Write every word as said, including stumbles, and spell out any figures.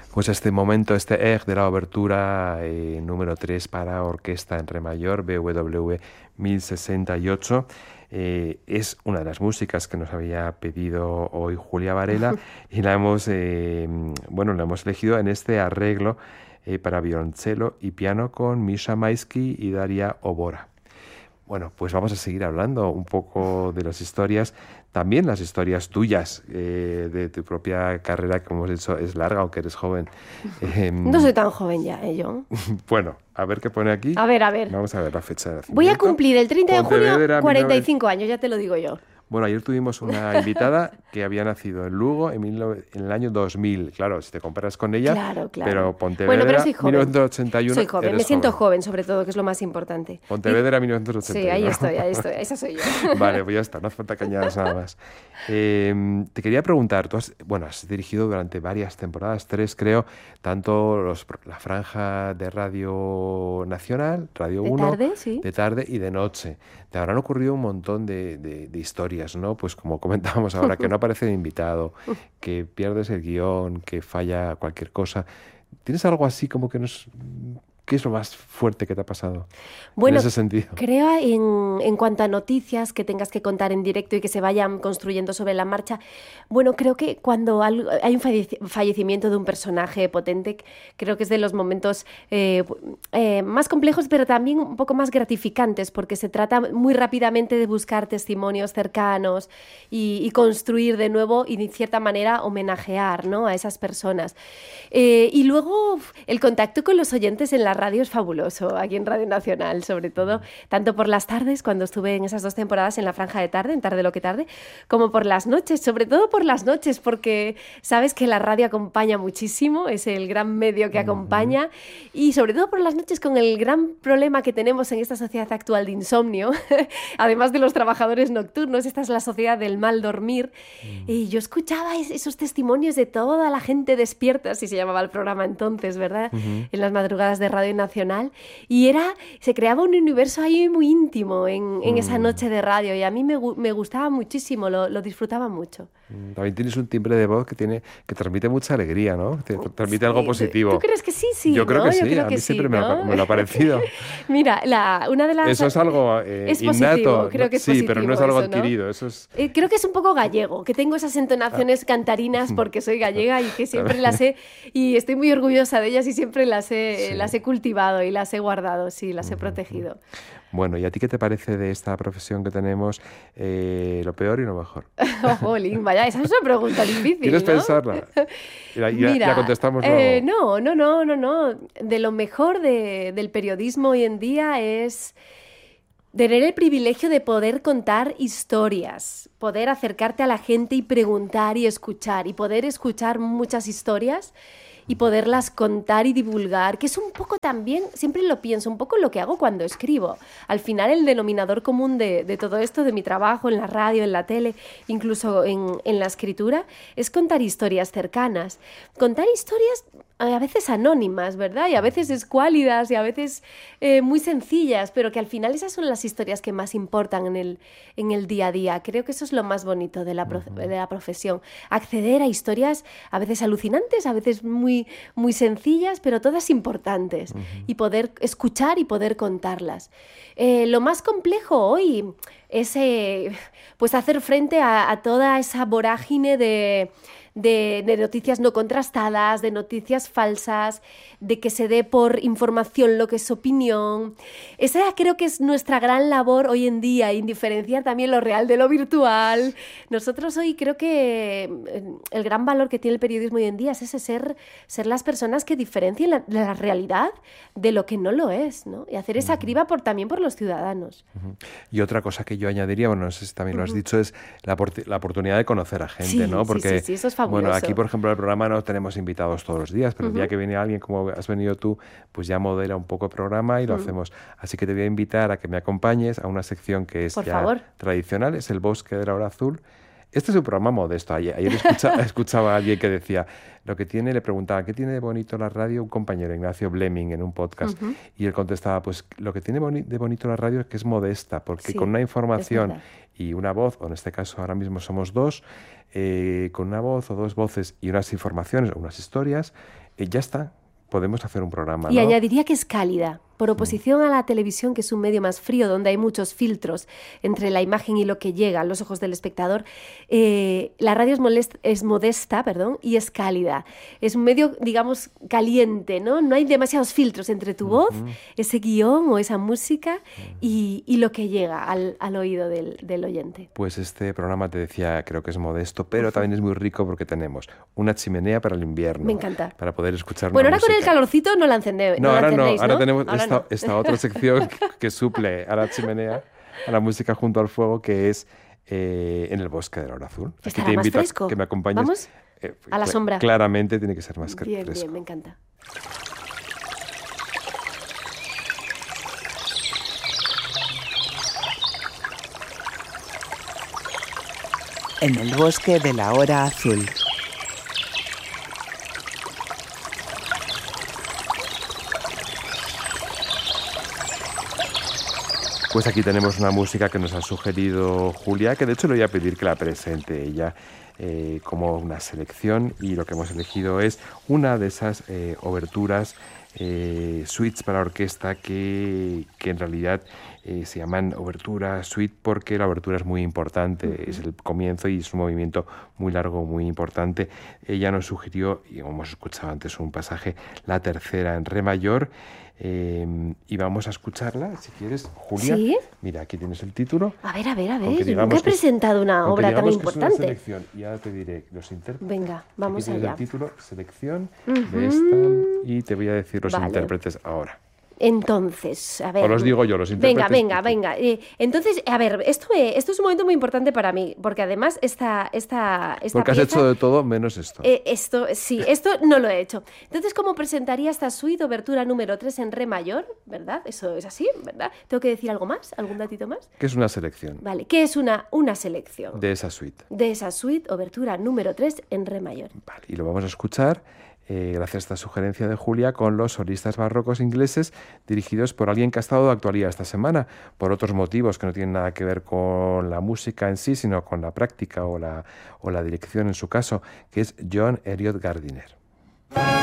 Pues este momento, este Eg de la obertura eh, número tres para orquesta en re mayor, B W mil sesenta y ocho, eh, es una de las músicas que nos había pedido hoy Julia Varela y la hemos, eh, bueno, la hemos elegido en este arreglo eh, para violonchelo y piano con Misha Maisky y Daria Obora. Bueno, pues vamos a seguir hablando un poco de las historias, también las historias tuyas, eh, de tu propia carrera, que como hemos dicho, es larga, aunque eres joven. Eh, no soy tan joven ya, ¿eh, yo? Bueno, a ver qué pone aquí. A ver, a ver. Vamos a ver la fecha de nacimiento. Voy a cumplir el treinta de junio cuarenta y cinco años, ya te lo digo yo. Bueno, ayer tuvimos una invitada que había nacido en Lugo en, mil, en el año dos mil. Claro, si te comparas con ella, claro, claro. Pero Pontevedra, bueno, pero soy joven. mil novecientos ochenta y uno. Soy joven, me siento joven. joven, sobre todo, que es lo más importante. Pontevedra, y... mil novecientos ochenta y uno. Sí, ahí estoy, ahí estoy, esa soy yo. Vale, pues ya está, no hace falta que añadas nada más. Eh, te quería preguntar, tú has, bueno, has dirigido durante varias temporadas, tres creo, tanto los, la franja de Radio Nacional, Radio de uno, tarde, sí. de tarde y de noche. Te habrán ocurrido un montón de, de, de historias, ¿no? Pues como comentábamos ahora, que no aparece de invitado, que pierdes el guión, que falla cualquier cosa. ¿Tienes algo así como que nos... ¿Qué es lo más fuerte que te ha pasado bueno, en ese sentido? Creo en, en cuanto a noticias que tengas que contar en directo y que se vayan construyendo sobre la marcha. Bueno, creo que cuando hay un fallecimiento de un personaje potente, creo que es de los momentos eh, eh, más complejos, pero también un poco más gratificantes, porque se trata muy rápidamente de buscar testimonios cercanos y, y construir de nuevo y de cierta manera homenajear, ¿no?, a esas personas. Eh, y luego el contacto con los oyentes en la radio es fabuloso, aquí en Radio Nacional, sobre todo, tanto por las tardes, cuando estuve en esas dos temporadas en la franja de tarde, en Tarde lo que tarde, como por las noches, sobre todo por las noches, porque sabes que la radio acompaña muchísimo, es el gran medio que acompaña, uh-huh. y sobre todo por las noches con el gran problema que tenemos en esta sociedad actual de insomnio, además de los trabajadores nocturnos, esta es la sociedad del mal dormir, uh-huh. y yo escuchaba esos testimonios de toda la gente despierta, así se llamaba el programa entonces, ¿verdad?, uh-huh. en las madrugadas de Radio Nacional, y era, se creaba un universo ahí muy íntimo en, en mm. esa noche de radio, y a mí me, me gustaba muchísimo, lo, lo disfrutaba mucho. También tienes un timbre de voz que tiene que transmite mucha alegría, ¿no? Te, te transmite sí, algo positivo. ¿Tú crees que sí? Sí, yo creo ¿no? que sí, yo creo a que mí sí, siempre ¿no? me, lo, me lo ha parecido. Mira, la, una de las... Eso es algo eh, es innato. Positivo, creo que es sí, positivo, pero no es algo eso, ¿no? adquirido. Eso es... eh, creo que es un poco gallego, que tengo esas entonaciones cantarinas porque soy gallega y que siempre las he... Y estoy muy orgullosa de ellas y siempre las he, sí. las he cultivado y las he guardado, sí, las he protegido. Bueno, ¿y a ti qué te parece de esta profesión que tenemos, eh, lo peor y lo mejor? Oh, jolín, vaya, esa es una pregunta difícil, ¿Quieres ¿no? pensarla? Y la, y Mira, la contestamos luego. Eh, no, no, no, no, no. De lo mejor de, del periodismo hoy en día es tener el privilegio de poder contar historias, poder acercarte a la gente y preguntar y escuchar, y poder escuchar muchas historias y poderlas contar y divulgar, que es un poco también, siempre lo pienso, un poco lo que hago cuando escribo. Al final el denominador común de, de todo esto, de mi trabajo en la radio, en la tele, incluso en, en la escritura, es contar historias cercanas. Contar historias a veces anónimas, ¿verdad? Y a veces escuálidas y a veces eh, muy sencillas, pero que al final esas son las historias que más importan en el, en el día a día. Creo que eso es lo más bonito de la, pro, de la profesión. Acceder a historias a veces alucinantes, a veces muy, muy sencillas, pero todas importantes. Uh-huh. Y poder escuchar y poder contarlas. Eh, lo más complejo hoy es eh, pues hacer frente a, a toda esa vorágine de... De, de noticias no contrastadas, de noticias falsas, de que se dé por información lo que es opinión. Esa creo que es nuestra gran labor hoy en día, indiferenciar también lo real de lo virtual. Nosotros hoy creo que el gran valor que tiene el periodismo hoy en día es ese ser, ser las personas que diferencien la, la realidad de lo que no lo es, ¿no? Y hacer esa criba por, también por los ciudadanos. Uh-huh. Y otra cosa que yo añadiría, bueno, no sé si también lo has uh-huh. dicho, es la, la oportunidad de conocer a gente, sí, ¿no? Porque, sí, sí, sí, eso es fabuloso. Bueno, aquí, por ejemplo, el programa no tenemos invitados todos los días, pero uh-huh. el día que viene alguien, como has venido tú, pues ya modera un poco el programa y lo uh-huh. hacemos. Así que te voy a invitar a que me acompañes a una sección que es por ya favor. tradicional, es el Bosque de la Hora Azul, Este es un programa modesto. Ayer, ayer escucha, escuchaba a alguien que decía, lo que tiene, le preguntaba, ¿qué tiene de bonito la radio? Un compañero, Ignacio Bleming, en un podcast. Uh-huh. Y él contestaba, pues lo que tiene boni- de bonito la radio es que es modesta, porque sí, con una información y una voz, o en este caso ahora mismo somos dos, eh, con una voz o dos voces y unas informaciones o unas historias, eh, ya está, podemos hacer un programa, Y ¿no? añadiría que es cálida. Por oposición a la televisión, que es un medio más frío, donde hay muchos filtros entre la imagen y lo que llega a los ojos del espectador, eh, la radio es, molest- es modesta, perdón, y es cálida. Es un medio, digamos, caliente, ¿no? No hay demasiados filtros entre tu voz, uh-huh. ese guión o esa música uh-huh. y, y lo que llega al, al oído del, del oyente. Pues este programa, te decía, creo que es modesto, pero uh-huh. también es muy rico porque tenemos una chimenea para el invierno. Me encanta. Para poder escuchar Bueno, una ahora música. Con el calorcito no la encendéis. No, no, ahora la no, ahora ¿no? tenemos Ahora esta, no. esta otra sección que, que suple a la chimenea, a la música junto al fuego, que es eh, En el bosque de la hora azul. Aquí te invito más fresco. a que me acompañes. ¿Vamos? Eh, a la cl- sombra. Claramente tiene que ser más bien, fresco. Bien, me encanta. En el bosque de la hora azul. Pues aquí tenemos una música que nos ha sugerido Julia, que de hecho le voy a pedir que la presente ella eh, como una selección, y lo que hemos elegido es una de esas eh, oberturas, eh, suites para orquesta que, que en realidad eh, se llaman obertura suite porque la obertura es muy importante, uh-huh. es el comienzo y es un movimiento muy largo, muy importante. Ella nos sugirió, y hemos escuchado antes un pasaje, la tercera en re mayor. Eh, y vamos a escucharla, si quieres, Julia. ¿Sí? Mira, aquí tienes el título. A ver, a ver, a ver. Yo nunca he presentado una obra tan importante. Es una selección, y ahora te diré los intérpretes. Venga, vamos aquí tienes allá. El título, selección uh-huh. de esta, y te voy a decir los vale. intérpretes ahora. Entonces, a ver... O los digo yo, los intérpretes. Venga, venga, venga. Eh, entonces, a ver, esto, me, esto es un momento muy importante para mí, porque además esta, esta, esta Porque pieza, has hecho de todo menos esto. Eh, esto, sí, esto no lo he hecho. Entonces, ¿cómo presentaría esta suite, obertura número tres en re mayor? ¿Verdad? Eso es así, ¿verdad? ¿Tengo que decir algo más? ¿Algún datito más? ¿Qué es una selección? Vale, ¿qué es una, una selección? De esa suite. De esa suite, obertura número tres en re mayor. Vale, y lo vamos a escuchar... Eh, gracias a esta sugerencia de Julia, con los solistas barrocos ingleses dirigidos por alguien que ha estado de actualidad esta semana, por otros motivos que no tienen nada que ver con la música en sí, sino con la práctica o la, o la dirección en su caso, que es John Eliot Gardiner.